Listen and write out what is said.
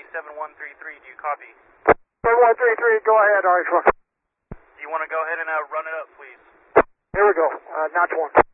7133, do you copy? 7133, go ahead, Orange 1. Do you want to go ahead and run it up, please? Here we go, notch 1.